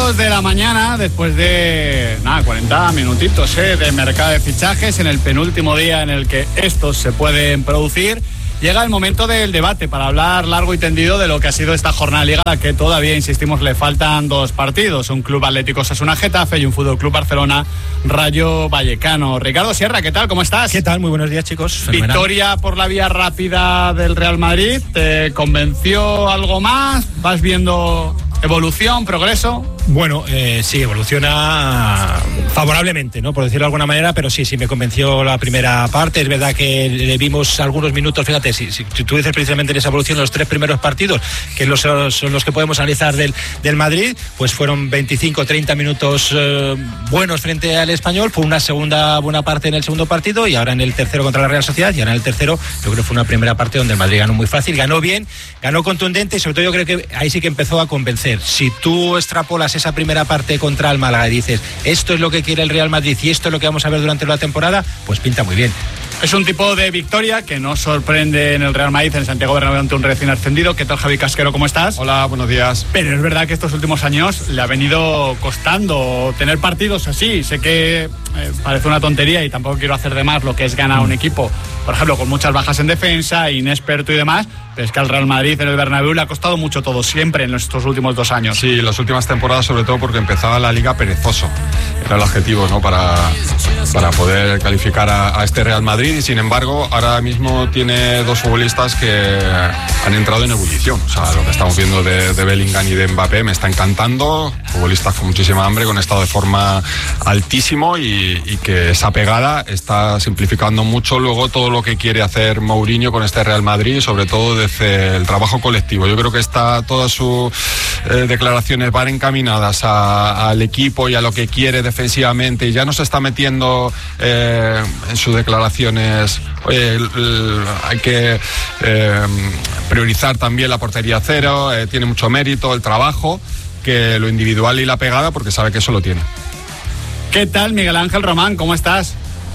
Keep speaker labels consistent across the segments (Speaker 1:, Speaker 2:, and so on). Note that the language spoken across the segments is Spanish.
Speaker 1: 2 de la mañana, después de 40 minutitos de mercado de fichajes, en el penúltimo día en el que estos se pueden producir, llega el momento del debate para hablar largo y tendido de lo que ha sido esta jornada de Liga, que todavía, insistimos, le faltan 2 partidos, un Club Atlético Osasuna Getafe y un Fútbol Club Barcelona Rayo Vallecano. Ricardo Sierra, ¿qué tal? ¿Cómo estás?
Speaker 2: ¿Qué tal? Muy buenos días, chicos.
Speaker 1: Victoria por la vía rápida del Real Madrid, ¿te convenció algo más? ¿Vas viendo evolución, progreso?
Speaker 2: Bueno, sí, evoluciona favorablemente, ¿no? Por decirlo de alguna manera, pero sí, me convenció la primera parte. Es verdad que le vimos algunos minutos, fíjate, si tú dices precisamente en esa evolución los 3 primeros partidos, que son los que podemos analizar del Madrid, pues fueron 25-30 minutos buenos frente al Español, fue una segunda buena parte en el segundo partido y ahora en el tercero contra la Real Sociedad, y ahora en el tercero yo creo que fue una primera parte donde el Madrid ganó muy fácil, ganó bien, ganó contundente y sobre todo yo creo que ahí sí que empezó a convencer. Si tú extrapolas esa primera parte contra el Málaga y dices, esto es lo que quiere el Real Madrid y esto es lo que vamos a ver durante la temporada, pues pinta muy bien.
Speaker 1: Es un tipo de victoria que no sorprende en el Real Madrid, en Santiago Bernabéu, ante un recién ascendido. ¿Qué tal, Javi Casquero? ¿Cómo estás?
Speaker 3: Hola, buenos días.
Speaker 1: Pero es verdad que estos últimos años le ha venido costando tener partidos así. Sé que parece una tontería y tampoco quiero hacer de más lo que es ganar un equipo, por ejemplo, con muchas bajas en defensa, inexperto y demás, pero es que al Real Madrid en el Bernabéu le ha costado mucho todo, siempre en estos últimos 2 años.
Speaker 3: Sí, las últimas temporadas, sobre todo porque empezaba la Liga perezoso. Era el objetivo, ¿no? Para poder calificar a este Real Madrid, y sin embargo ahora mismo tiene 2 futbolistas que han entrado en ebullición. O sea, lo que estamos viendo de Bellingham y de Mbappé me está encantando. Futbolistas con muchísima hambre, con estado de forma altísimo, y que esa pegada está simplificando mucho luego todo lo que quiere hacer Mourinho con este Real Madrid, sobre todo desde el trabajo colectivo. Yo creo que todas sus declaraciones van encaminadas al equipo y a lo que quiere defensivamente, y ya no se está metiendo en sus declaraciones hay que priorizar también la portería cero, tiene mucho mérito el trabajo, que lo individual y la pegada, porque sabe que eso lo tiene.
Speaker 1: ¿Qué tal, Miguel Ángel Román? ¿Cómo estás?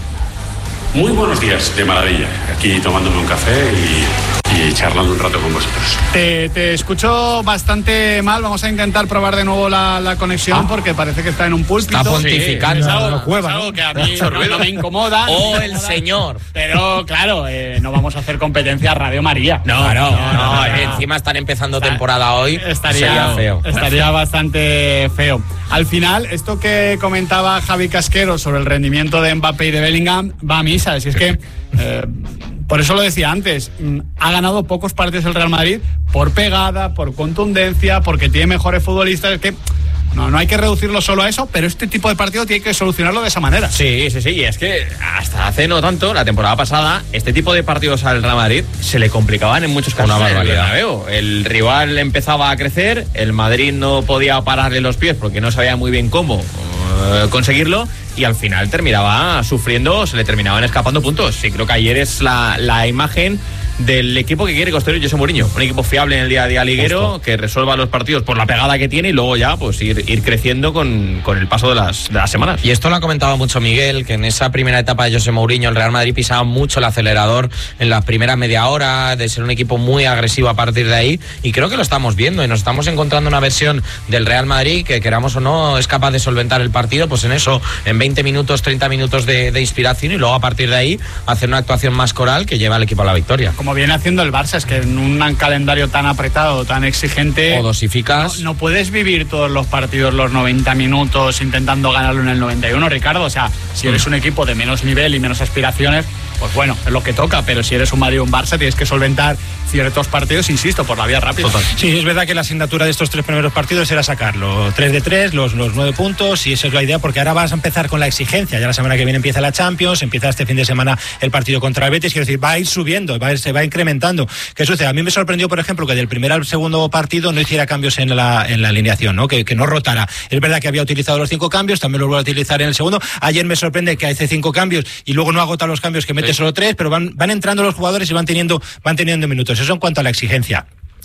Speaker 4: Muy buenos días, de maravilla. Aquí tomándome un café y charlando un rato con vosotros.
Speaker 1: Te escucho bastante mal. Vamos a intentar probar de nuevo la conexión, porque parece que está en un púlpito.
Speaker 5: Está pontificando.
Speaker 1: Sí, es algo que a mí no me incomoda.
Speaker 5: O el señor.
Speaker 1: Pero claro, no vamos a hacer competencia a Radio María.
Speaker 5: No. Encima están empezando temporada hoy.
Speaker 1: Estaría feo. Estaría bastante feo. Al final, esto que comentaba Javi Casquero sobre el rendimiento de Mbappé y de Bellingham va a misa. Si es que por eso lo decía antes, ha ganado pocos partidos el Real Madrid por pegada, por contundencia, porque tiene mejores futbolistas. Es que no hay que reducirlo solo a eso, pero este tipo de partido tiene que solucionarlo de esa manera.
Speaker 6: Sí, y es que hasta hace no tanto, la temporada pasada, este tipo de partidos al Real Madrid se le complicaban en muchos casos.
Speaker 5: Una barbaridad.
Speaker 6: El rival empezaba a crecer, el Madrid no podía pararle los pies porque no sabía muy bien cómo conseguirlo, y al final terminaba sufriendo, se le terminaban escapando puntos. Sí, creo que ayer es la imagen del equipo que quiere construir José Mourinho, un equipo fiable en el día a día liguero. Justo. Que resuelva los partidos por la pegada que tiene, y luego ya pues ir creciendo con el paso de las semanas.
Speaker 5: Y esto lo ha comentado mucho Miguel, que en esa primera etapa de José Mourinho el Real Madrid pisaba mucho el acelerador en las primeras media hora, de ser un equipo muy agresivo a partir de ahí, y creo que lo estamos viendo, y nos estamos encontrando una versión del Real Madrid que, queramos o no, es capaz de solventar el partido, pues en eso, en 20 minutos, 30 minutos de inspiración, y luego a partir de ahí hacer una actuación más coral que lleva al equipo a la victoria.
Speaker 1: Como viene haciendo el Barça, es que en un calendario tan apretado, tan exigente,
Speaker 5: o dosificas.
Speaker 1: No puedes vivir todos los partidos los 90 minutos intentando ganarlo en el 91, Ricardo. O sea, si eres un equipo de menos nivel y menos aspiraciones, pues bueno, es lo que toca, pero si eres un Madrid o un Barça tienes que solventar ciertos partidos, insisto, por la vía rápida.
Speaker 2: Total. Sí, es verdad que la asignatura de estos 3 primeros partidos era sacarlo 3 de 3, los 9 puntos, y esa es la idea, porque ahora vas a empezar con la exigencia. Ya la semana que viene empieza la Champions, empieza este fin de semana el partido contra el Betis, quiero decir, va a ir subiendo, se va incrementando. ¿Qué sucede? A mí me sorprendió, por ejemplo, que del primer al segundo partido no hiciera cambios en la alineación, ¿no? Que no rotara. Es verdad que había utilizado los 5 cambios, también los vuelve a utilizar en el segundo. Ayer me sorprende que hace 5 cambios y luego no agota los cambios, que mete solo 3, pero van entrando los jugadores y van teniendo minutos. Eso en cuanto a la exigencia.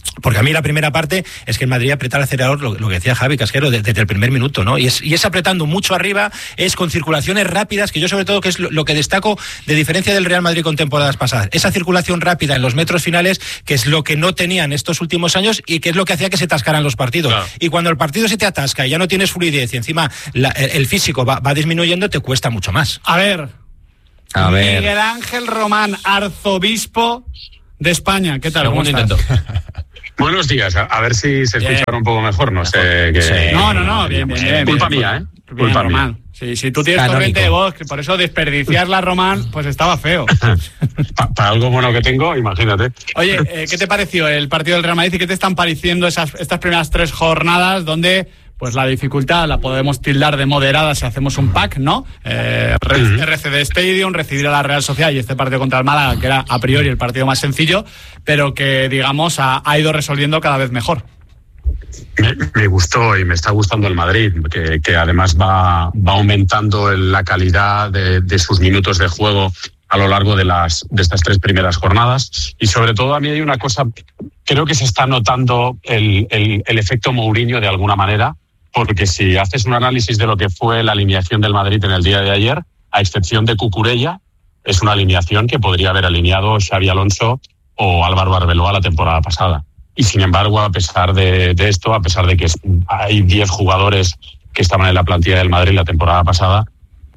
Speaker 2: Porque a mí la primera parte es que el Madrid aprieta el acelerador, lo que decía Javi Casquero, desde el primer minuto, ¿no? Y es apretando mucho arriba, es con circulaciones rápidas, que yo sobre todo que es lo que destaco de diferencia del Real Madrid con temporadas pasadas. Esa circulación rápida en los metros finales, que es lo que no tenían estos últimos años y que es lo que hacía que se atascaran los partidos. Claro. Y cuando el partido se te atasca y ya no tienes fluidez y encima el físico va disminuyendo, te cuesta mucho más.
Speaker 1: A ver. Miguel Ángel Román, arzobispo de España. ¿Qué tal? ¿Cómo estás?
Speaker 7: Buenos días, a ver si se escucha un poco mejor, no sé qué...
Speaker 1: Sí. No, bien.
Speaker 7: Culpa mía, ¿eh?
Speaker 1: Culpa mía. Sí, si tú tienes corriente de voz, que por eso desperdiciarla, Román, pues estaba feo.
Speaker 7: Para algo bueno que tengo, imagínate.
Speaker 1: Oye, ¿qué te pareció el partido del Real Madrid y qué te están pareciendo estas primeras 3 jornadas donde... pues la dificultad la podemos tildar de moderada si hacemos un pack, ¿no? RCD Stadium, recibir a la Real Sociedad y este partido contra el Málaga, que era a priori el partido más sencillo, pero que, digamos, ha ido resolviendo cada vez mejor.
Speaker 7: Me gustó y me está gustando el Madrid, que además va aumentando la calidad de sus minutos de juego a lo largo de estas 3 primeras jornadas. Y sobre todo a mí hay una cosa, creo que se está notando el efecto Mourinho de alguna manera, porque si haces un análisis de lo que fue la alineación del Madrid en el día de ayer, a excepción de Cucurella, es una alineación que podría haber alineado Xabi Alonso o Álvaro Arbeloa la temporada pasada. Y sin embargo, a pesar de esto, a pesar de que hay 10 jugadores que estaban en la plantilla del Madrid la temporada pasada,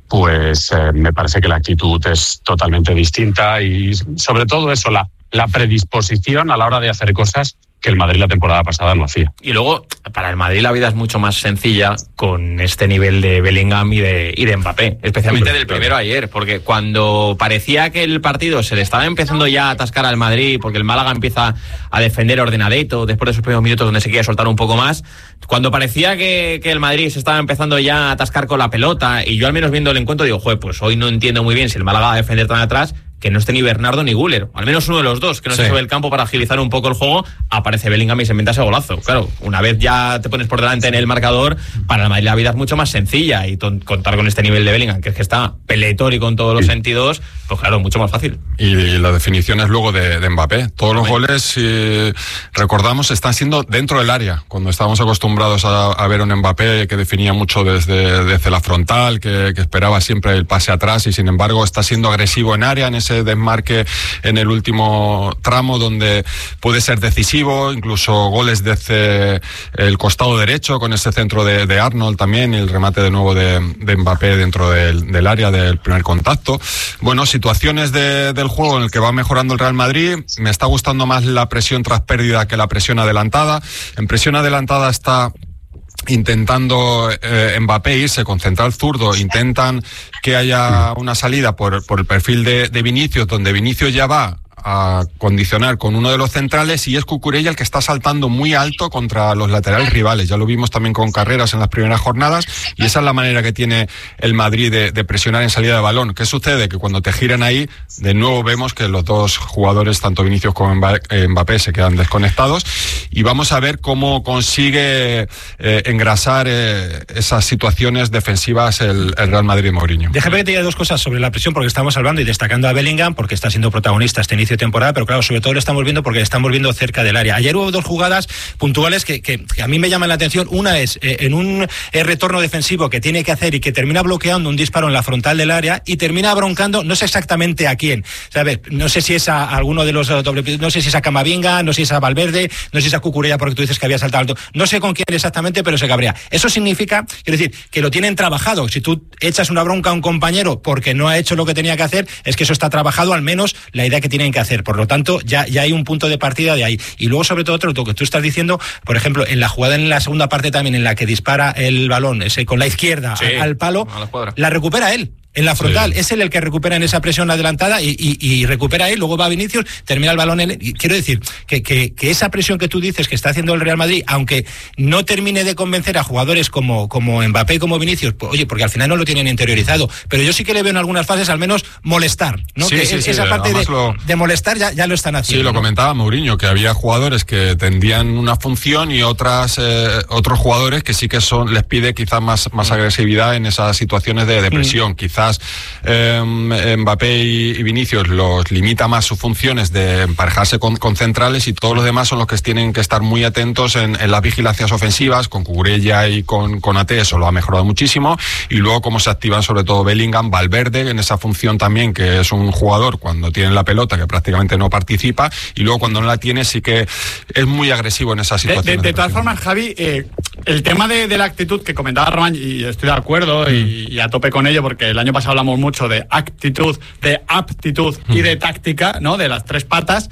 Speaker 7: pues me parece que la actitud es totalmente distinta y sobre todo eso, la predisposición a la hora de hacer cosas que el Madrid la temporada pasada no hacía.
Speaker 6: Y luego, para el Madrid la vida es mucho más sencilla con este nivel de Bellingham y de Mbappé, especialmente del primero ayer, porque cuando parecía que el partido se le estaba empezando ya a atascar al Madrid, porque el Málaga empieza a defender ordenadito después de sus primeros minutos donde se quiere soltar un poco más, cuando parecía que el Madrid se estaba empezando ya a atascar con la pelota, y yo al menos viendo el encuentro digo, pues hoy no entiendo muy bien si el Málaga va a defender tan atrás, que no esté ni Bernardo ni Güler, al menos uno de los dos, que no esté sobre el campo para agilizar un poco el juego. Aparece Bellingham y se inventa ese golazo. Claro, una vez ya te pones por delante en el marcador, para el Madrid la vida es mucho más sencilla, y contar con este nivel de Bellingham, que es que está peletórico en todos los sentidos, pues claro, mucho más fácil.
Speaker 3: Y la definición es luego de Mbappé. Todos los goles, si recordamos, están siendo dentro del área, cuando estábamos acostumbrados a ver un Mbappé que definía mucho desde la frontal, que esperaba siempre el pase atrás, y sin embargo está siendo agresivo en área, en ese desmarque en el último tramo donde puede ser decisivo, incluso goles desde el costado derecho con ese centro de Arnold también, y el remate de nuevo de Mbappé dentro del área del primer contacto. Bueno, situaciones del juego en el que va mejorando el Real Madrid. Me está gustando más la presión tras pérdida que la presión adelantada. En presión adelantada está intentando Mbappé irse con central zurdo, intentan que haya una salida por el perfil de Vinicius, donde Vinicius ya va a condicionar con uno de los centrales, y es Cucurella el que está saltando muy alto contra los laterales rivales. Ya lo vimos también con Carreras en las primeras jornadas, y esa es la manera que tiene el Madrid de presionar en salida de balón. ¿Qué sucede? Que cuando te giran ahí, de nuevo vemos que los dos jugadores, tanto Vinicius como Mbappé, se quedan desconectados, y vamos a ver cómo consigue engrasar esas situaciones defensivas el Real Madrid Mourinho.
Speaker 2: Déjame que te diga 2 cosas sobre la presión, porque estamos hablando y destacando a Bellingham, porque está siendo protagonista este inicio de temporada, pero claro, sobre todo lo estamos viendo porque le estamos viendo cerca del área. Ayer hubo 2 jugadas puntuales que a mí me llaman la atención. Una es en un retorno defensivo que tiene que hacer y que termina bloqueando un disparo en la frontal del área y termina broncando, no sé exactamente a quién, ¿sabes? No sé si es a alguno de los no sé si es a Camavinga, no sé si es a Valverde, no sé si es a Cucurella, porque tú dices que había saltado alto, no sé con quién exactamente, pero se cabrea. Eso significa, quiero decir, que lo tienen trabajado. Si tú echas una bronca a un compañero porque no ha hecho lo que tenía que hacer, es que eso está trabajado, al menos la idea que tienen que hacer. Por lo tanto, ya hay un punto de partida de ahí. Y luego, sobre todo, lo que tú estás diciendo, por ejemplo, en la jugada en la segunda parte también, en la que dispara el balón ese con la izquierda al palo, la recupera él. En la frontal, es él el que recupera en esa presión adelantada y recupera él, luego va Vinicius, termina el balón en él. Y quiero decir que esa presión que tú dices que está haciendo el Real Madrid, aunque no termine de convencer a jugadores como Mbappé y como Vinicius, pues, oye, porque al final no lo tienen interiorizado, pero yo sí que le veo en algunas fases al menos molestar, ¿no?
Speaker 3: Sí,
Speaker 2: esa parte de molestar ya lo están haciendo.
Speaker 3: Sí, lo comentaba Mourinho, que había jugadores que tendrían una función y otros jugadores que sí que les pide quizás más agresividad en esas situaciones de presión. Quizás quizás Mbappé y Vinicius los limita más sus funciones de emparejarse con centrales, y todos los demás son los que tienen que estar muy atentos en las vigilancias ofensivas. Con Cucurella y con Ate eso lo ha mejorado muchísimo, y luego cómo se activan sobre todo Bellingham, Valverde en esa función también, que es un jugador cuando tiene la pelota que prácticamente no participa, y luego cuando no la tiene sí que es muy agresivo en esa situación.
Speaker 1: De todas formas, Javi, el tema de la actitud que comentaba Román, y estoy de acuerdo y a tope con ello, porque el año pasado hablamos mucho de actitud, de aptitud y de táctica, ¿no? De las tres patas.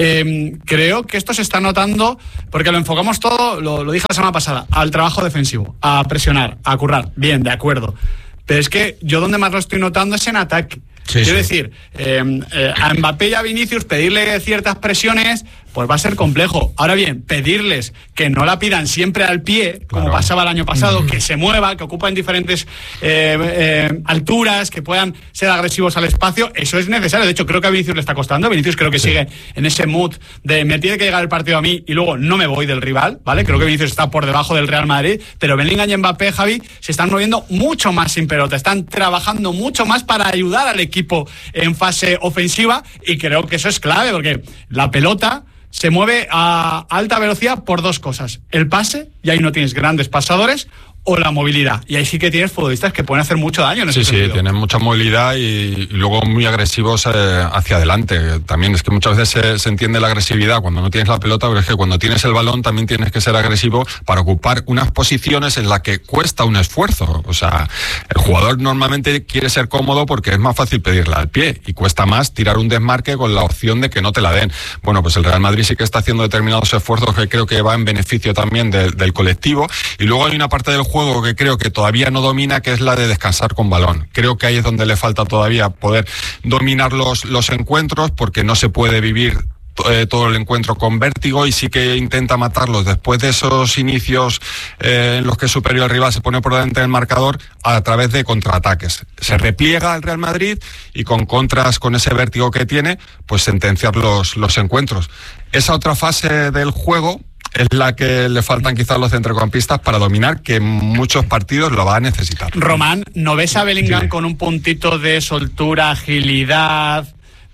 Speaker 1: Creo que esto se está notando porque lo enfocamos todo, lo dije la semana pasada, al trabajo defensivo, a presionar, a currar. Bien, de acuerdo. Pero es que yo donde más lo estoy notando es en ataque. Quiero decir, a Mbappé y a Vinicius pedirle ciertas presiones, pues va a ser complejo. Ahora bien, pedirles que no la pidan siempre al pie, como pasaba el año pasado, que se mueva, que ocupen diferentes alturas, que puedan ser agresivos al espacio, eso es necesario. De hecho, creo que a Vinicius le está costando. Vinicius creo que sigue en ese mood de me tiene que llegar el partido a mí y luego no me voy del rival, ¿vale? Creo que Vinicius está por debajo del Real Madrid, pero Bellingham y Mbappé, Javi, se están moviendo mucho más sin pelota, están trabajando mucho más para ayudar al equipo en fase ofensiva, y creo que eso es clave, porque la pelota se mueve a alta velocidad por dos cosas: el pase, y ahí no tienes grandes pasadores, o la movilidad, y ahí sí que tienes futbolistas que pueden hacer mucho daño en ese sentido. Sí,
Speaker 3: tienen mucha movilidad y luego muy agresivos hacia adelante. También es que muchas veces se entiende la agresividad cuando no tienes la pelota, pero es que cuando tienes el balón también tienes que ser agresivo para ocupar unas posiciones en las que cuesta un esfuerzo. O sea, el jugador normalmente quiere ser cómodo porque es más fácil pedirla al pie y cuesta más tirar un desmarque con la opción de que no te la den. Bueno, pues el Real Madrid sí que está haciendo determinados esfuerzos que creo que va en beneficio también del colectivo, y luego hay una parte del juego que creo que todavía no domina, que es la de descansar con balón. Creo que ahí es donde le falta todavía poder dominar los encuentros, porque no se puede vivir todo el encuentro con vértigo, y sí que intenta matarlos después de esos inicios en los que el superior rival se pone por delante del marcador a través de contraataques. Se repliega el Real Madrid y con contras, con ese vértigo que tiene, pues sentenciar los encuentros. Esa otra fase del juego es la que le faltan quizás los centrocampistas para dominar, que en muchos partidos lo va a necesitar.
Speaker 1: Román, ¿no ves a Bellingham con un puntito de soltura, agilidad,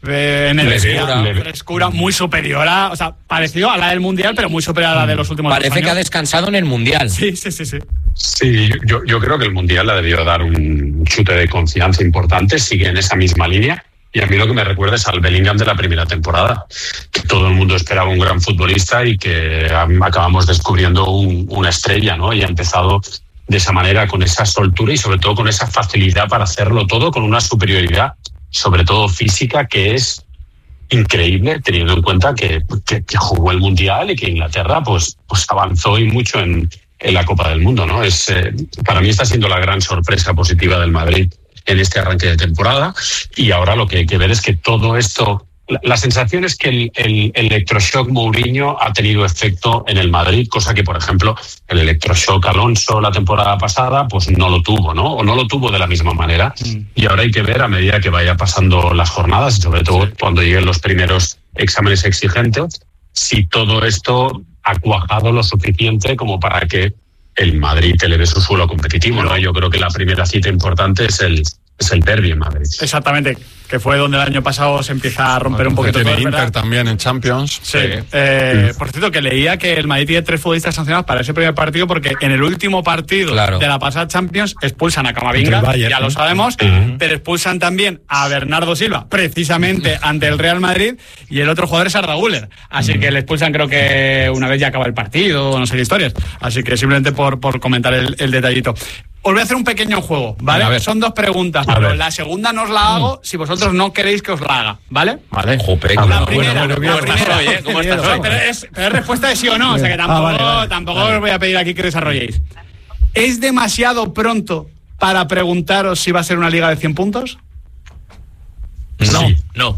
Speaker 1: frescura muy superior a, o sea, parecido a la del Mundial, pero muy superior a la de los últimos
Speaker 5: años? Parece que ha descansado en el Mundial.
Speaker 1: Sí.
Speaker 7: Sí, yo creo que el Mundial le ha debido dar un chute de confianza importante, sigue en esa misma línea. Y a mí lo que me recuerda es al Bellingham de la primera temporada, que todo el mundo esperaba un gran futbolista y que acabamos descubriendo una estrella, ¿no? Y ha empezado de esa manera, con esa soltura y sobre todo con esa facilidad para hacerlo todo, con una superioridad, sobre todo física, que es increíble, teniendo en cuenta que jugó el Mundial y que Inglaterra pues avanzó y mucho en la Copa del Mundo, ¿no? Para mí está siendo la gran sorpresa positiva del Madrid en este arranque de temporada, y ahora lo que hay que ver es que todo esto, la sensación es que el electroshock Mourinho ha tenido efecto en el Madrid, cosa que, por ejemplo, el electroshock Alonso la temporada pasada pues no lo tuvo, ¿no? O no lo tuvo de la misma manera. Y ahora hay que ver, a medida que vaya pasando las jornadas, y sobre todo cuando lleguen los primeros exámenes exigentes, si todo esto ha cuajado lo suficiente como para que el Madrid eleve su suelo competitivo, ¿no? Yo creo que la primera cita importante es el derbi en Madrid.
Speaker 1: Exactamente, que fue donde el año pasado se empieza a romper un poquito
Speaker 3: todo,
Speaker 1: Inter
Speaker 3: ¿verdad? También en Champions.
Speaker 1: Sí. Por cierto, que leía que el Madrid tiene 3 futbolistas sancionados para ese primer partido, porque en el último partido de la pasada Champions expulsan a Camavinga, ya lo sabemos, pero expulsan también a Bernardo Silva, precisamente ante el Real Madrid, y el otro jugador es Arda Güler. Así que le expulsan, creo que una vez ya acaba el partido, no sé qué historias. Así que simplemente por comentar el detallito. Os voy a hacer un pequeño juego, ¿vale? Son 2 preguntas, pero la segunda no os la hago si vosotros no queréis que os la haga, ¿vale?
Speaker 5: Vale.
Speaker 1: La primera.
Speaker 6: ¿Cómo estás hoy?
Speaker 1: Pero es respuesta de sí o no, o sea que tampoco os voy a pedir aquí que desarrolléis. ¿Es demasiado pronto para preguntaros si va a ser una liga de 100 puntos?
Speaker 6: No.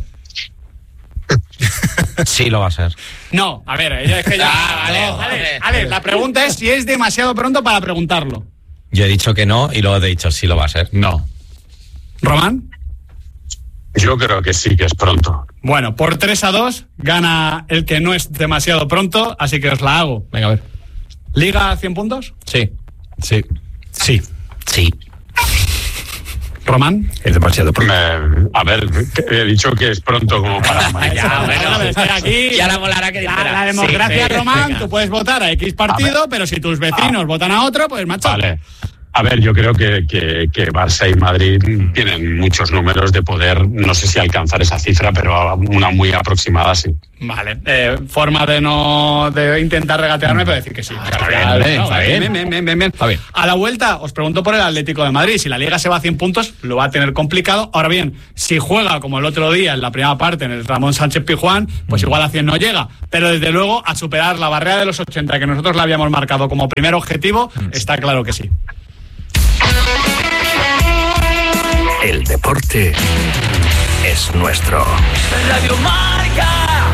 Speaker 5: Sí lo va a ser.
Speaker 1: No, a ver, es que ya... Vale, la pregunta es si es demasiado pronto para preguntarlo.
Speaker 5: Yo he dicho que no y luego he dicho sí lo va a ser.
Speaker 1: No. ¿Román?
Speaker 7: Yo creo que sí, que es pronto.
Speaker 1: Bueno, por 3-2 gana el que no es demasiado pronto, así que os la hago. Venga, a ver. ¿Liga 100 puntos?
Speaker 6: Sí.
Speaker 1: Sí. Román.
Speaker 2: Es demasiado pronto.
Speaker 7: A ver, he dicho que es pronto como para
Speaker 1: Ya, bueno, estoy aquí.
Speaker 5: Ya la volará que
Speaker 1: La democracia, Román, tú puedes votar a X partido, pero si tus vecinos votan a otro, pues macho.
Speaker 7: Vale. A ver, yo creo que Barça y Madrid tienen muchos números de poder, no sé si alcanzar esa cifra, pero una muy aproximada sí.
Speaker 1: Vale, forma de intentar regatearme, pero decir que sí.
Speaker 6: Está bien.
Speaker 1: A la vuelta, os pregunto por el Atlético de Madrid. Si la Liga se va a 100 puntos, lo va a tener complicado. Ahora bien, si juega como el otro día en la primera parte en el Ramón Sánchez Pizjuán, pues igual a 100 no llega. Pero desde luego, a superar la barrera de los 80 que nosotros la habíamos marcado como primer objetivo, está claro que sí.
Speaker 8: El deporte es nuestro. Radio Marca.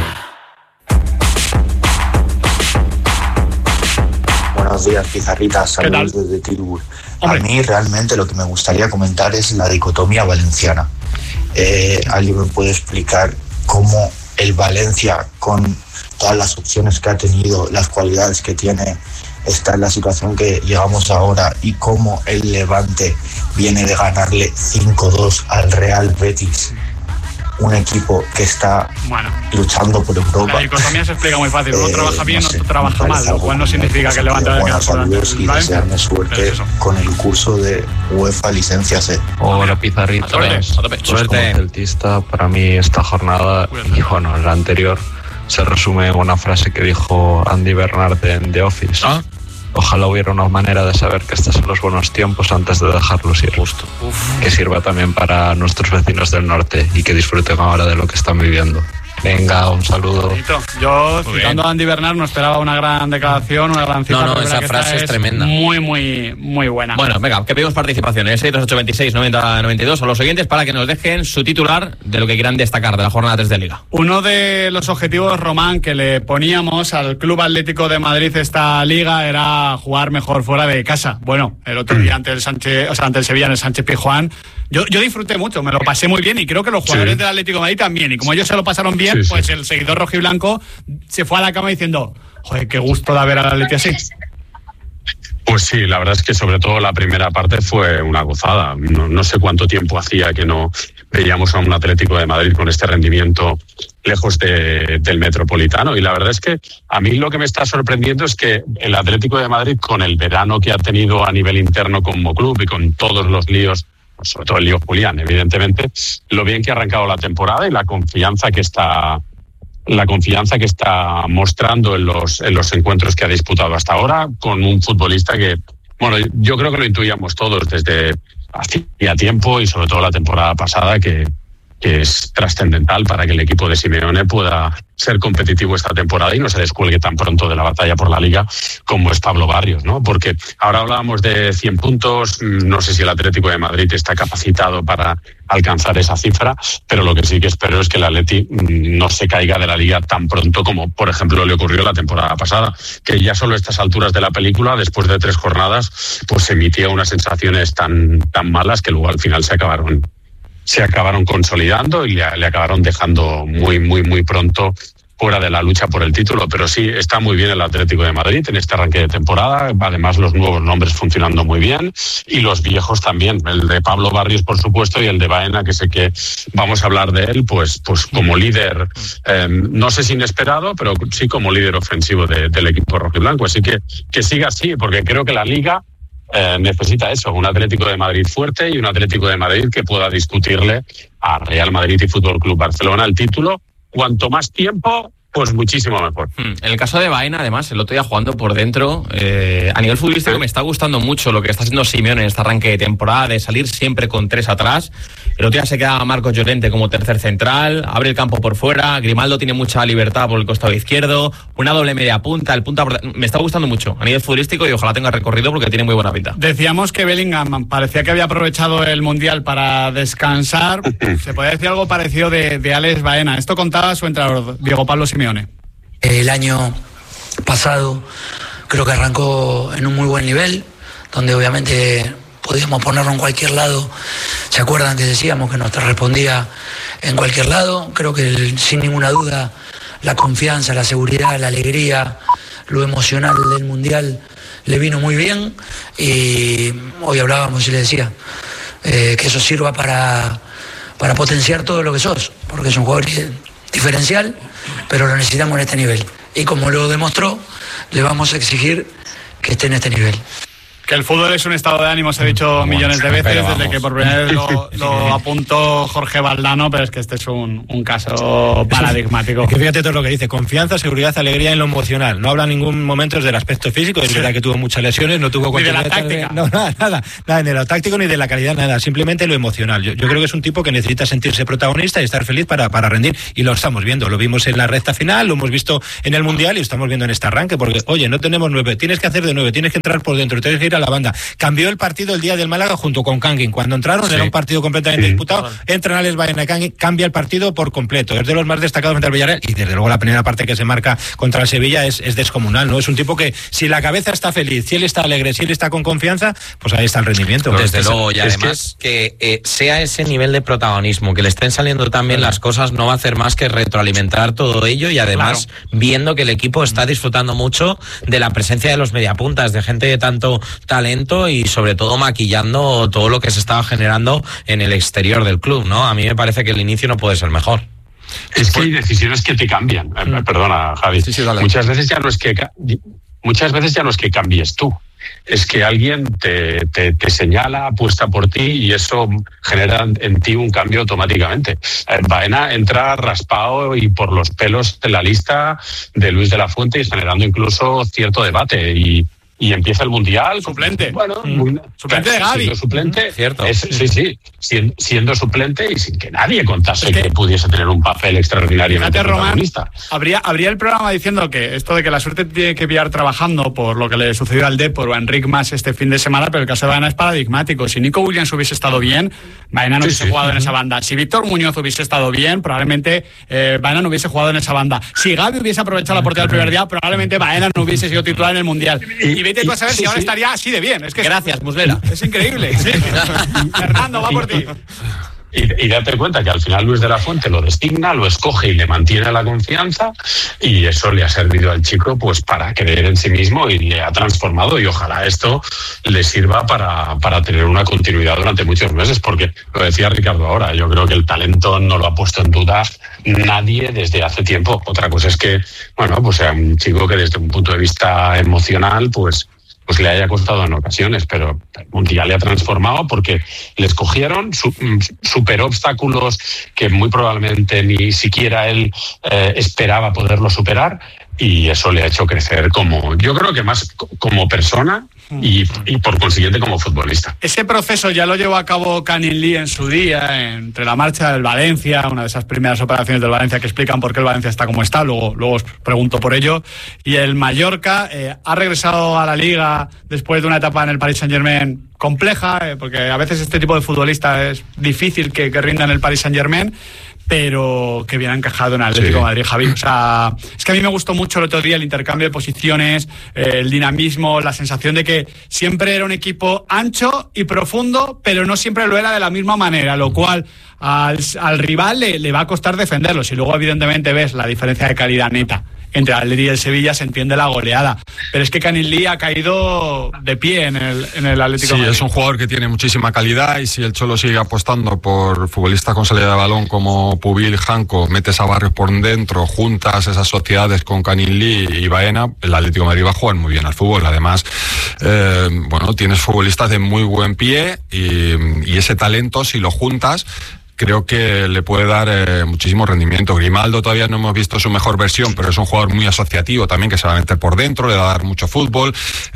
Speaker 9: Buenos días, Pizarritas. Saludos desde Tilburg. A mí realmente lo que me gustaría comentar es la dicotomía valenciana. ¿Alguien me puede explicar cómo el Valencia, con todas las opciones que ha tenido, las cualidades que tiene, está en la situación que llegamos ahora, y cómo el Levante viene de ganarle 5-2 al Real Betis, un equipo que está luchando por Europa?
Speaker 1: La dicotomía se explica muy fácil. Uno trabaja bien, otro trabaja mal, lo cual no significa que el Levante vaya a quedar por delante.
Speaker 9: Y desearme suerte con el curso de UEFA Licencia C.
Speaker 10: Hola, Pizarritas. Como celtista, para mí esta jornada, y bueno, la anterior, se resume en una frase que dijo Andy Bernard en The Office. Ojalá hubiera una manera de saber que estos son los buenos tiempos antes de dejarlos ir. Justo. Que sirva también para nuestros vecinos del norte y que disfruten ahora de lo que están viviendo. Venga, un saludo.
Speaker 1: Yo, citando a Andy Bernard, no esperaba una gran declaración, una gran cita.
Speaker 5: No, esa frase es tremenda.
Speaker 1: Muy, muy, muy buena.
Speaker 6: Bueno, venga, que pedimos participaciones, 62826 90 92 a los oyentes para que nos dejen su titular de lo que quieran destacar de la jornada 3 de Liga.
Speaker 1: Uno de los objetivos, Román, que le poníamos al Club Atlético de Madrid esta Liga era jugar mejor fuera de casa. Bueno, el otro día ante el Sevilla en el Sánchez Pizjuán, yo disfruté mucho, me lo pasé muy bien, y creo que los jugadores del Atlético de Madrid también, y como ellos se lo pasaron bien, pues el seguidor rojiblanco se fue a la cama diciendo: joder, qué gusto de ver al Atlético así.
Speaker 7: Pues sí, la verdad es que sobre todo la primera parte fue una gozada. No sé cuánto tiempo hacía que no veíamos a un Atlético de Madrid con este rendimiento lejos del Metropolitano, y la verdad es que a mí lo que me está sorprendiendo es que el Atlético de Madrid, con el verano que ha tenido a nivel interno como club y con todos los líos, sobre todo el lío Julián, evidentemente, lo bien que ha arrancado la temporada y la confianza que está mostrando en los encuentros que ha disputado hasta ahora, con un futbolista que, bueno, yo creo que lo intuíamos todos desde hacía tiempo, y sobre todo la temporada pasada, que es trascendental para que el equipo de Simeone pueda ser competitivo esta temporada y no se descuelgue tan pronto de la batalla por la Liga como es Pablo Barrios, ¿no? Porque ahora hablábamos de 100 puntos, no sé si el Atlético de Madrid está capacitado para alcanzar esa cifra, pero lo que sí que espero es que el Atleti no se caiga de la Liga tan pronto como, por ejemplo, le ocurrió la temporada pasada, que ya solo a estas alturas de la película, después de 3 jornadas, pues se emitía unas sensaciones tan malas que luego al final se acabaron consolidando y le acabaron dejando muy, muy, muy pronto fuera de la lucha por el título. Pero sí, está muy bien el Atlético de Madrid en este arranque de temporada, además los nuevos nombres funcionando muy bien, y los viejos también, el de Pablo Barrios por supuesto, y el de Baena, que sé que vamos a hablar de él, pues como líder, no sé si inesperado, pero sí como líder ofensivo del equipo rojiblanco. Así que siga así, porque creo que la Liga necesita eso, un Atlético de Madrid fuerte y un Atlético de Madrid que pueda discutirle a Real Madrid y Fútbol Club Barcelona el título. Cuanto más tiempo, pues muchísimo mejor.
Speaker 6: En el caso de Baena, además, el otro día jugando por dentro, a nivel futbolístico me está gustando mucho lo que está haciendo Simeone en este arranque de temporada, de salir siempre con 3 atrás. El otro día se queda Marcos Llorente como tercer central, abre el campo por fuera, Grimaldo tiene mucha libertad por el costado izquierdo, una doble media punta, me está gustando mucho a nivel futbolístico, y ojalá tenga recorrido porque tiene muy buena pinta.
Speaker 1: Decíamos que Bellingham parecía que había aprovechado el Mundial para descansar. Se podría decir algo parecido de Alex Baena. Esto contaba su entrenador, Diego Pablo Simeone.
Speaker 11: El año pasado creo que arrancó en un muy buen nivel, donde obviamente podíamos ponerlo en cualquier lado. ¿Se acuerdan que decíamos que nos respondía en cualquier lado? Creo que sin ninguna duda la confianza, la seguridad, la alegría, lo emocional del Mundial le vino muy bien, y hoy hablábamos y le decía, que eso sirva para potenciar todo lo que sos, porque es un jugador diferencial, pero lo necesitamos en este nivel. Y como lo demostró, le vamos a exigir que esté en este nivel.
Speaker 1: Que el fútbol es un estado de ánimo, se ha dicho millones de veces, desde que por primera vez lo apuntó Jorge Valdano, pero es que este es un caso paradigmático.
Speaker 2: Es que fíjate todo lo que dice: confianza, seguridad, alegría en lo emocional. No habla en ningún momento del aspecto físico, es verdad que tuvo muchas lesiones, no tuvo
Speaker 1: ni de la táctica.
Speaker 2: No, nada, ni de lo táctico ni de la calidad, nada, simplemente lo emocional. Yo creo que es un tipo que necesita sentirse protagonista y estar feliz para rendir, y lo estamos viendo, lo vimos en la recta final, lo hemos visto en el Mundial y lo estamos viendo en este arranque, porque, oye, no tenemos 9, tienes que hacer de 9, tienes que entrar por dentro, tienes que ir a la banda. Cambió el partido el día del Málaga junto con Kangin. Cuando entraron era un partido completamente disputado. Entran Alex Baena y Kangin, cambia el partido por completo. Es de los más destacados frente al Villarreal, y desde luego la primera parte que se marca contra el Sevilla es descomunal, ¿no? Es un tipo que, si la cabeza está feliz, si él está alegre, si él está con confianza, pues ahí está el rendimiento.
Speaker 5: Desde luego, y además que sea ese nivel de protagonismo, que le estén saliendo tan bien las cosas, no va a hacer más que retroalimentar todo ello, y además viendo que el equipo está disfrutando mucho de la presencia de los mediapuntas, de gente de tanto talento y sobre todo maquillando todo lo que se estaba generando en el exterior del club, ¿no? A mí me parece que el inicio no puede ser mejor.
Speaker 7: Es que hay decisiones que te cambian. Perdona, Javi.
Speaker 3: Sí, dale.
Speaker 7: Muchas veces ya no es que cambies tú. Es que alguien te señala, apuesta por ti, y eso genera en ti un cambio automáticamente. Baena entra raspado y por los pelos en la lista de Luis de la Fuente, y generando incluso cierto debate. Y empieza el Mundial.
Speaker 1: Suplente.
Speaker 7: Bueno,
Speaker 1: suplente de Gavi.
Speaker 7: Siendo suplente.
Speaker 5: Cierto.
Speaker 7: Siendo suplente y sin que nadie contase que pudiese tener un papel extraordinariamente protagonista.
Speaker 1: Abría el programa diciendo que esto de que la suerte tiene que pillar trabajando por lo que le sucedió al Depor o a Enric Mas este fin de semana, pero el caso de Baena es paradigmático. Si Nico Williams hubiese estado bien, Baena no hubiese jugado en esa banda. Si Víctor Muñoz hubiese estado bien, probablemente Baena no hubiese jugado en esa banda. Si Gavi hubiese aprovechado la portería del primer día, probablemente Baena no hubiese sido titular en el Mundial. Y vete tú a saber si ahora estaría así de bien. Es que
Speaker 5: gracias, Muslera.
Speaker 1: Es increíble. Sí. Fernando, va por ti.
Speaker 7: Y date cuenta que al final Luis de la Fuente lo designa, lo escoge y le mantiene la confianza, y eso le ha servido al chico pues para creer en sí mismo, y le ha transformado, y ojalá esto le sirva para tener una continuidad durante muchos meses, porque lo decía Ricardo ahora, yo creo que el talento no lo ha puesto en duda nadie desde hace tiempo. Otra cosa es que, bueno, pues sea un chico que desde un punto de vista emocional pues le haya costado en ocasiones, pero el Mundial le ha transformado porque le escogieron, superó obstáculos que muy probablemente ni siquiera él esperaba poderlo superar, y eso le ha hecho crecer yo creo que más como persona y por consiguiente como futbolista.
Speaker 1: Ese proceso ya lo llevó a cabo Canin Lee en su día, entre la marcha del Valencia, una de esas primeras operaciones del Valencia que explican por qué el Valencia está como está, luego os pregunto por ello, y el Mallorca ha regresado a la Liga después de una etapa en el Paris Saint-Germain compleja, porque a veces este tipo de futbolista es difícil que rinda en el Paris Saint-Germain, pero que bien ha encajado en Atlético de Madrid, Javi. O sea, es que a mí me gustó mucho el otro día el intercambio de posiciones, el dinamismo, la sensación de que siempre era un equipo ancho y profundo, pero no siempre lo era de la misma manera, lo cual al rival le va a costar defenderlo. Si luego evidentemente ves la diferencia de calidad neta entre el Atleti y el Sevilla, se entiende la goleada. Pero es que Canin Lee ha caído de pie en el Atlético.
Speaker 3: Sí, es un jugador que tiene muchísima calidad, y si el Cholo sigue apostando por futbolistas con salida de balón como Pubil, Janko, metes a Barrios por dentro, juntas esas sociedades con Canin Lee y Baena, el Atlético de Madrid va a jugar muy bien al fútbol. Además, tienes futbolistas de muy buen pie, y ese talento, si lo juntas, creo que le puede dar muchísimo rendimiento. Grimaldo todavía no hemos visto su mejor versión, pero es un jugador muy asociativo también, que se va a meter por dentro, le va a dar mucho fútbol.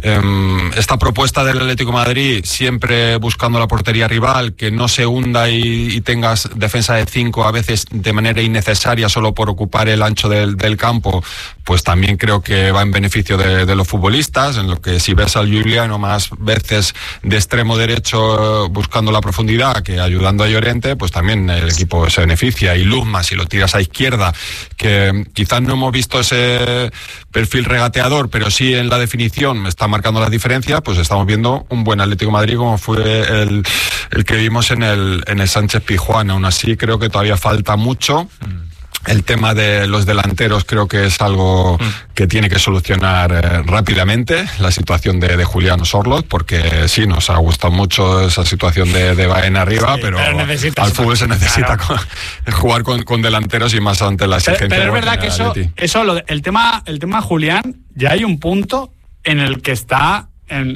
Speaker 3: Esta propuesta del Atlético de Madrid, siempre buscando la portería rival, que no se hunda y tengas defensa de 5 a veces de manera innecesaria solo por ocupar el ancho del campo, pues también creo que va en beneficio de los futbolistas, en lo que si ves al Giuliano más veces de extremo derecho buscando la profundidad que ayudando a Llorente, pues también el equipo se beneficia. Y Luzma, si lo tiras a izquierda, que quizás no hemos visto ese perfil regateador, pero sí en la definición está marcando las diferencias, pues estamos viendo un buen Atlético de Madrid como fue el que vimos en el Sánchez Pizjuán. Aún así creo que todavía falta mucho. El tema de los delanteros creo que es algo que tiene que solucionar rápidamente, la situación de Julián Osorlot, porque sí, nos ha gustado mucho esa situación de Baena arriba, sí, pero al fútbol se necesita jugar con delanteros y más ante la exigencia.
Speaker 1: Pero es verdad que el tema Julián, ya hay un punto en el que está,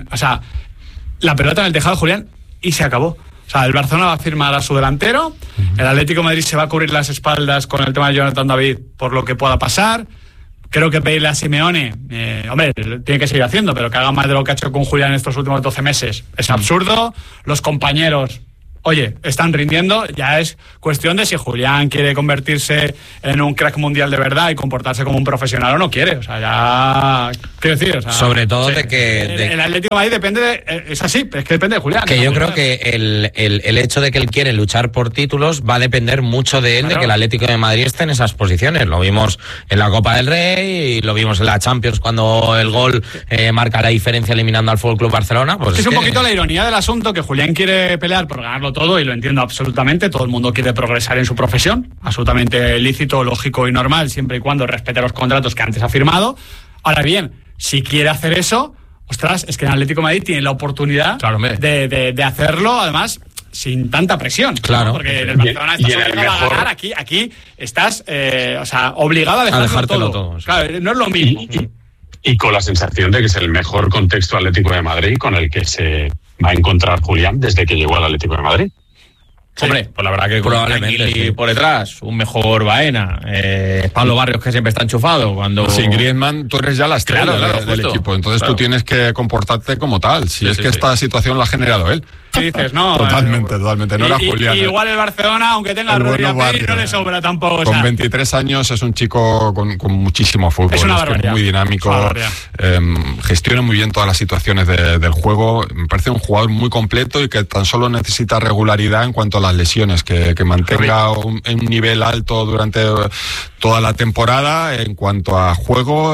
Speaker 1: la pelota en el tejado de Julián y se acabó. O sea, el Barcelona va a firmar a su delantero, el Atlético de Madrid se va a cubrir las espaldas con el tema de Jonathan David por lo que pueda pasar. Creo que pedirle a Simeone, tiene que seguir haciendo, pero que haga más de lo que ha hecho con Julián en estos últimos 12 meses es absurdo. Los compañeros, están rindiendo. Ya es cuestión de si Julián quiere convertirse en un crack mundial de verdad y comportarse como un profesional o no quiere. O sea, ya... Quiero decir,
Speaker 5: sobre todo de que...
Speaker 1: El Atlético de Madrid depende es así, es que depende de Julián.
Speaker 5: Que yo creo que el hecho de que él quiere luchar por títulos va a depender mucho de él, claro, de que el Atlético de Madrid esté en esas posiciones. Lo vimos en la Copa del Rey y lo vimos en la Champions cuando el gol marca la diferencia eliminando al FC Barcelona. Pues
Speaker 1: es un poquito la ironía del asunto, que Julián quiere pelear por ganarlo todo, y lo entiendo absolutamente. Todo el mundo quiere progresar en su profesión, absolutamente lícito, lógico y normal, siempre y cuando respete los contratos que antes ha firmado. Ahora bien, si quiere hacer eso, ostras, es que el Atlético de Madrid tiene la oportunidad de hacerlo, además sin tanta presión,
Speaker 5: claro,
Speaker 1: ¿no? Porque el Barcelona estás obligado a ganar, aquí estás obligado a dejártelo todo. Claro, no es lo mismo.
Speaker 7: Y con la sensación de que es el mejor contexto Atlético de Madrid con el que se va a encontrar Julián desde que llegó al Atlético de Madrid.
Speaker 6: Sí. Hombre, pues la verdad que probablemente por detrás, un mejor Baena, Pablo Barrios, que siempre está enchufado.
Speaker 3: Sin Griezmann, tú eres ya la estrella del equipo, entonces tú tienes que comportarte como tal. Si esta situación la ha generado él.
Speaker 1: Sí, dices, no.
Speaker 3: Totalmente, no era Julián.
Speaker 1: Y igual el Barcelona, aunque tenga a Rodri, no le sobra tampoco.
Speaker 3: Con 23 años es un chico con muchísimo fútbol.
Speaker 1: Es una barbaridad.
Speaker 3: Es muy dinámico, gestiona muy bien todas las situaciones del juego. Me parece un jugador muy completo y que tan solo necesita regularidad en cuanto a las lesiones, que mantenga un nivel alto durante toda la temporada en cuanto a juego,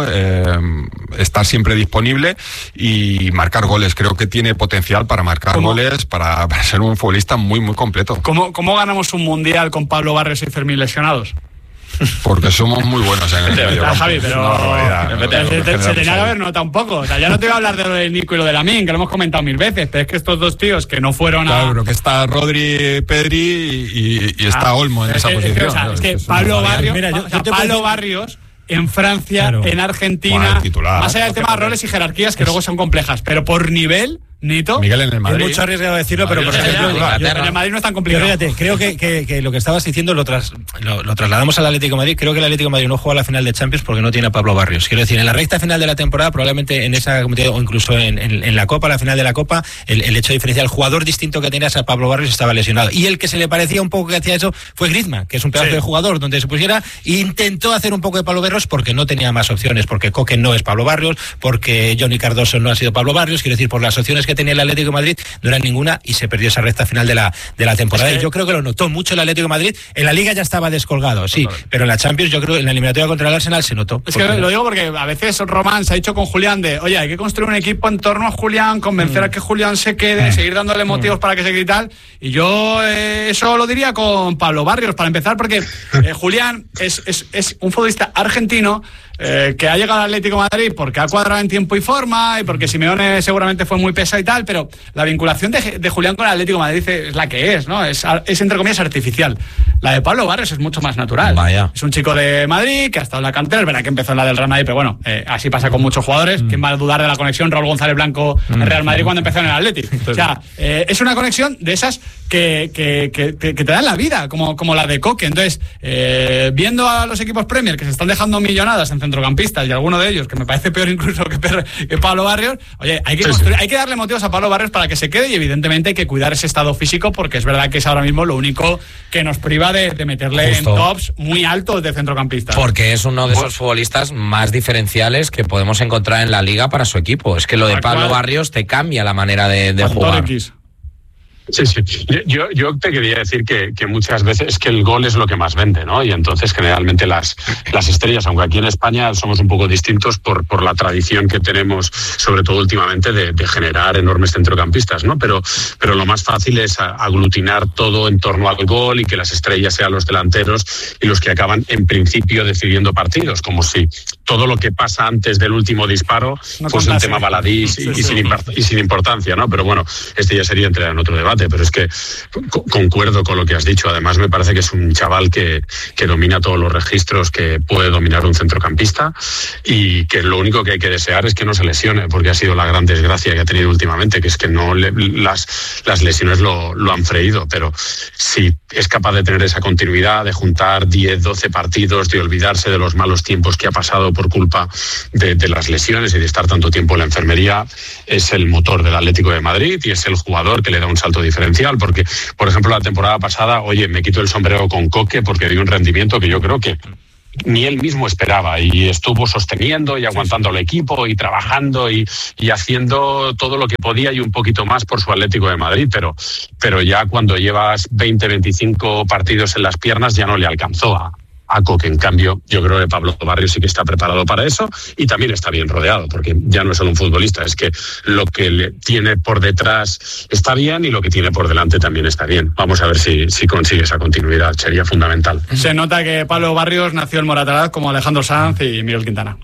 Speaker 3: estar siempre disponible y marcar goles. Creo que tiene potencial para marcar goles, para ser un futbolista muy, muy completo.
Speaker 1: ¿Cómo ganamos un mundial con Pablo Barrios y Fermín lesionados?
Speaker 3: Porque somos muy buenos en el medio campo.
Speaker 1: Javi, pero se tenía que haber notado un poco. O sea, ya no te voy a hablar de lo de Nico y lo de Lamine, que lo hemos comentado 1000 veces, pero es que estos dos tíos que no fueron
Speaker 3: Claro, pero que está Rodri, Pedri y está Olmo en esa posición.
Speaker 1: Es que Pablo Barrios en Francia, en Argentina, más allá del tema de roles y jerarquías que luego son complejas, pero por nivel, Nito,
Speaker 3: Miguel en el Madrid.
Speaker 2: Es mucho arriesgado decirlo, pero por ejemplo,
Speaker 1: en el Madrid no es tan complicado.
Speaker 2: Fíjate, creo que lo que estabas diciendo lo trasladamos al Atlético de Madrid. Creo que el Atlético de Madrid no juega la final de Champions porque no tiene a Pablo Barrios. Quiero decir, en la recta final de la temporada, probablemente en esa o incluso en la Copa, la final de la Copa, el hecho diferencial, el jugador distinto que tenías a Pablo Barrios estaba lesionado. Y el que se le parecía un poco que hacía eso fue Griezmann, que es un pedazo de jugador donde se pusiera, intentó hacer un poco de Pablo Barrios porque no tenía más opciones, porque Coque no es Pablo Barrios, porque Johnny Cardoso no ha sido Pablo Barrios. Quiero decir, por las opciones que tenía el Atlético de Madrid no era ninguna y se perdió esa recta final de la temporada. Y yo creo que lo notó mucho el Atlético de Madrid. En la Liga ya estaba descolgado, sí, pero en la Champions yo creo que en la eliminatoria contra el Arsenal se notó.
Speaker 1: Es que lo digo porque a veces Román se ha dicho con Julián oye, hay que construir un equipo en torno a Julián, convencer a que Julián se quede, seguir dándole motivos para que se quede y tal. Y yo eso lo diría con Pablo Barrios, para empezar, porque Julián es un futbolista argentino que ha llegado al Atlético de Madrid porque ha cuadrado en tiempo y forma y porque Simeone seguramente fue muy pesado y tal, pero la vinculación de Julián con el Atlético de Madrid es la que es, ¿no? Es entre comillas artificial. La de Pablo Barrios es mucho más natural.
Speaker 5: Vaya.
Speaker 1: Es un chico de Madrid que ha estado en la cantera, es verdad que empezó en la del Real Madrid, pero bueno, así pasa con muchos jugadores. ¿Quién va a dudar de la conexión Raúl González Blanco en Real Madrid cuando empezó en el Atlético? O sea, es una conexión de esas que te dan la vida, como la de Coque. Entonces, viendo a los equipos Premier que se están dejando millonadas en centrocampistas, y alguno de ellos que me parece peor incluso que Pablo Barrios, oye, hay que darle motivos a Pablo Barrios para que se quede, y evidentemente hay que cuidar ese estado físico, porque es verdad que es ahora mismo lo único que nos priva de meterle en tops muy altos de centrocampistas.
Speaker 5: Porque es uno de esos futbolistas más diferenciales que podemos encontrar en la Liga para su equipo. Es que lo de Pablo Barrios te cambia la manera de jugar.
Speaker 7: Sí. Yo te quería decir que muchas veces que el gol es lo que más vende, ¿no? Y entonces generalmente las estrellas, aunque aquí en España somos un poco distintos por la tradición que tenemos, sobre todo últimamente, de generar enormes centrocampistas, ¿no? Pero lo más fácil es aglutinar todo en torno al gol y que las estrellas sean los delanteros y los que acaban en principio decidiendo partidos, como si todo lo que pasa antes del último disparo fuese un tema baladí y sin importancia, ¿no? Pero bueno, este ya sería entrar en otro debate. Pero es que concuerdo con lo que has dicho. Además, me parece que es un chaval que domina todos los registros que puede dominar un centrocampista y que lo único que hay que desear es que no se lesione, porque ha sido la gran desgracia que ha tenido últimamente, que es que no las lesiones lo han freído. Pero si es capaz de tener esa continuidad, de juntar 10, 12 partidos, de olvidarse de los malos tiempos que ha pasado por culpa de las lesiones y de estar tanto tiempo en la enfermería, es el motor del Atlético de Madrid y es el jugador que le da un salto diferencial, porque, por ejemplo, la temporada pasada, me quito el sombrero con Coque porque dio un rendimiento que yo creo que ni él mismo esperaba y estuvo sosteniendo y aguantando al equipo y trabajando y haciendo todo lo que podía y un poquito más por su Atlético de Madrid, pero ya cuando llevas 20, 25 partidos en las piernas ya no le alcanzó a Coque. En cambio, yo creo que Pablo Barrios sí que está preparado para eso y también está bien rodeado, porque ya no es solo un futbolista, es que lo que le tiene por detrás está bien y lo que tiene por delante también está bien. Vamos a ver si consigue esa continuidad, sería fundamental.
Speaker 1: Se nota que Pablo Barrios nació en Moratalaz como Alejandro Sanz y Miguel Quintana.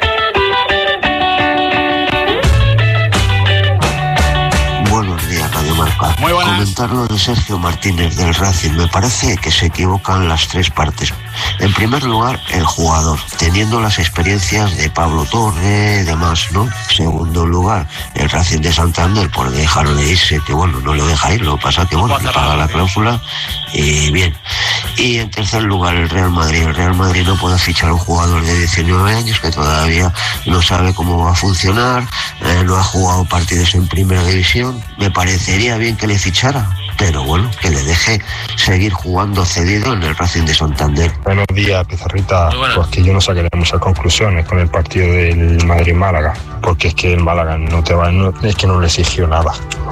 Speaker 12: Buenos días, Radio Marca.
Speaker 1: Muy buenas.
Speaker 12: Comentar lo de Sergio Martínez del Racing. Me parece que se equivocan las tres partes. En primer lugar, el jugador, teniendo las experiencias de Pablo Torre y demás, ¿no? Segundo lugar, el Racing de Santander, por dejarlo de irse, que bueno, no lo deja ir, lo que pasa que bueno, le paga la cláusula y bien. Y en tercer lugar, el Real Madrid. El Real Madrid no puede fichar a un jugador de 19 años que todavía no sabe cómo va a funcionar, no ha jugado partidos en primera división. Me parecería bien que le fichara, pero bueno, que le deje seguir jugando cedido en el Racing de Santander.
Speaker 13: Buenos días, Pizarrita. Pues que yo no sacaré muchas conclusiones con el partido del Madrid-Málaga, porque es que el Málaga es que no le exigió nada.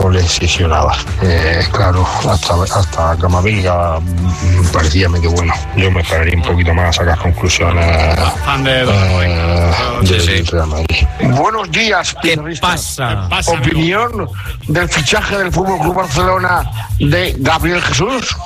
Speaker 13: Claro, hasta Camavinga parecía medio bueno. Yo me esperaría un poquito más a sacar conclusiones del Real Madrid.
Speaker 14: Buenos días,
Speaker 5: ¿qué pasa?
Speaker 14: Opinión del fichaje del Fútbol Club Barcelona de Gabriel Jesús.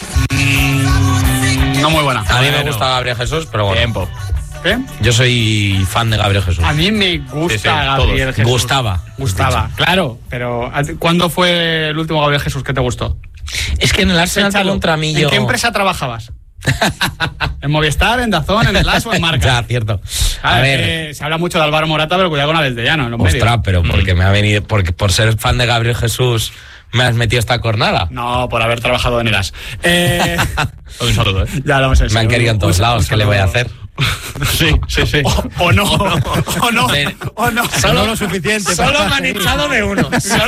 Speaker 1: No muy buena.
Speaker 5: A mí me gusta Gabriel Jesús, pero bueno.
Speaker 1: Tiempo. ¿Qué?
Speaker 5: Yo soy fan de Gabriel Jesús.
Speaker 1: A mí me gusta Gabriel Jesús. Gustaba, claro. Pero ¿cuándo fue el último Gabriel Jesús que te gustó?
Speaker 5: Es que en el Arsenal tuvo un tramillo.
Speaker 1: ¿En qué empresa trabajabas? ¿En Movistar, en DAZN, en el As o en Marca?
Speaker 5: Ya, cierto.
Speaker 1: A ver, se habla mucho de Álvaro Morata, pero cuidado con la Llano en los medios.
Speaker 5: Ostras, pero porque me ha venido, porque por ser fan de Gabriel Jesús me has metido esta cornada.
Speaker 1: No, por haber trabajado en el As.
Speaker 6: Un saludo,
Speaker 1: Ya lo hemos hecho.
Speaker 5: Me han querido en todos lados, ¿qué le voy a hacer?
Speaker 6: Sí.
Speaker 1: O no.
Speaker 5: Solo lo suficiente. Solo me han echado de uno.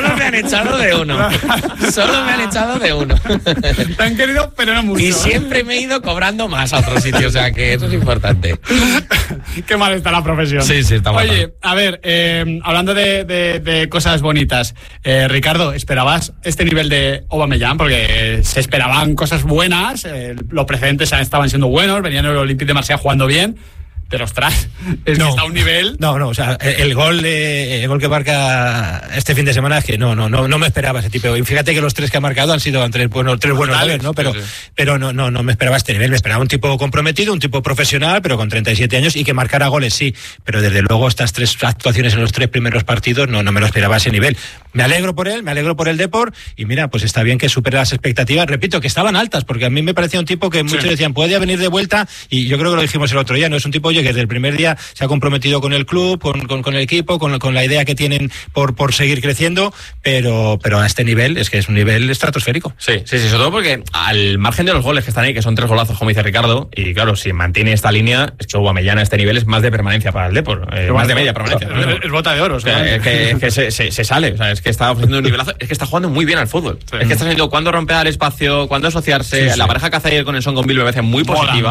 Speaker 1: Te han querido, pero no mucho.
Speaker 5: Y siempre me he ido cobrando más a otro sitio, o sea que eso es importante.
Speaker 1: Qué mal está la profesión.
Speaker 5: Sí, está mal.
Speaker 1: Oye, a ver, hablando de cosas bonitas, Ricardo, ¿esperabas este nivel de Aubameyang? Porque se esperaban cosas buenas, los precedentes estaban siendo buenos, venían el Olympique de Marsella jugando bien, pero ostras, es que está a un nivel.
Speaker 2: No, o sea, el gol que marca este fin de semana es que no me esperaba ese tipo. Y fíjate que los tres que ha marcado han sido tres buenos goles, ¿no? Pero no me esperaba este nivel. Me esperaba un tipo comprometido, un tipo profesional, pero con 37 años y que marcara goles, sí. Pero desde luego estas tres actuaciones en los tres primeros partidos no me lo esperaba a ese nivel. Me alegro por él, me alegro por el Depor y mira, pues está bien que supere las expectativas. Repito, que estaban altas, porque a mí me parecía un tipo que muchos decían, podía venir de vuelta, y yo creo que lo dijimos el otro día, no es un tipo, que desde el primer día se ha comprometido con el club, con el equipo, con la idea que tienen por seguir creciendo, pero a este nivel es que es un nivel estratosférico.
Speaker 6: Sí, sobre todo porque al margen de los goles que están ahí, que son 3 golazos, como dice Ricardo, y claro, si mantiene esta línea, es que Aubameyang a este nivel es más de permanencia para el Depor, más de media permanencia.
Speaker 1: Es bota de oro,
Speaker 6: es que se sale, o sea, es que está ofreciendo un nivelazo, es que está jugando muy bien al fútbol. Es que está sabiendo cuándo romper el espacio, cuándo asociarse. La pareja que hace ayer con el Son con Bill me parece muy positiva.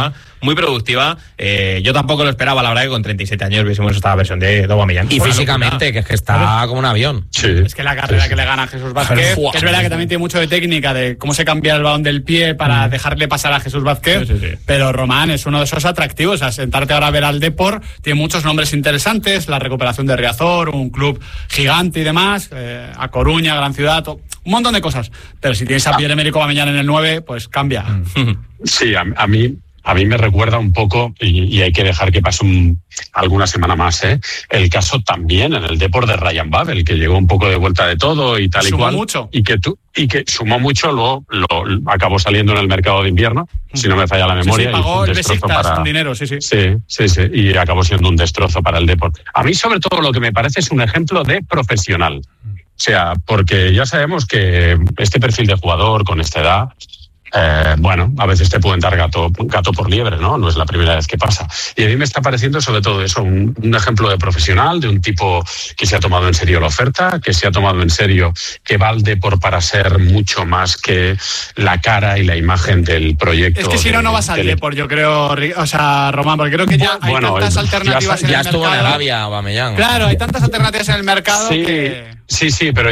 Speaker 6: muy productiva. Yo tampoco lo esperaba, la verdad, que con 37 años viésemos esta versión de Aubameyang.
Speaker 5: Y físicamente, que es que está como un avión.
Speaker 7: Sí.
Speaker 1: Es que la carrera que le gana a Jesús Vázquez, que es verdad que también tiene mucho de técnica, de cómo se cambia el balón del pie para dejarle pasar a Jesús Vázquez, pero Román es uno de esos atractivos. O sea, sentarte ahora a ver al Depor, tiene muchos nombres interesantes, la recuperación de Riazor, un club gigante y demás, a Coruña, gran ciudad, un montón de cosas. Pero si tienes a Pierre-Emerick Aubameyang en el 9, pues cambia.
Speaker 7: Sí, a mí me recuerda un poco, y hay que dejar que pase alguna semana más, el caso también en el Depor de Ryan Babel, que llegó un poco de vuelta de todo y tal y cual.
Speaker 1: Mucho.
Speaker 7: Y que sumó mucho, luego lo acabó saliendo en el mercado de invierno, si no me falla la memoria.
Speaker 1: Sí, pagó el Besiktas con dinero, sí.
Speaker 7: Sí, y acabó siendo un destrozo para el Depor. A mí, sobre todo, lo que me parece es un ejemplo de profesional. O sea, porque ya sabemos que este perfil de jugador con esta edad, a veces te pueden dar gato por liebre, ¿no? No es la primera vez que pasa. Y a mí me está pareciendo sobre todo eso, un ejemplo de profesional, de un tipo que se ha tomado en serio la oferta, que se ha tomado en serio que va al Depor para ser mucho más que la cara y la imagen del proyecto.
Speaker 1: Es que si no vas al Depor, yo creo, o sea, Román, porque creo que ya hay tantas alternativas en el mercado.
Speaker 5: Ya estuvo en Arabia, Aubameyang.
Speaker 1: Claro, hay tantas alternativas en el mercado que...
Speaker 7: Sí, pero